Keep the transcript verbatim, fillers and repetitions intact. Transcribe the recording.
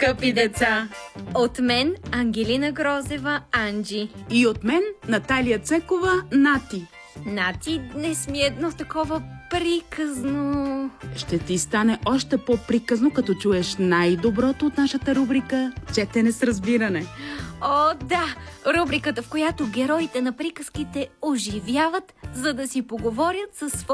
скъпи деца! От мен Ангелина Грозева, Анджи. И от мен Наталия Цекова, Нати. Нати, днес ми е едно такова приказно. Ще ти стане още по-приказно, като чуеш най-доброто от нашата рубрика «Четене с разбиране». О, да! Рубриката, в която героите на приказките оживяват, за да си поговорят със своите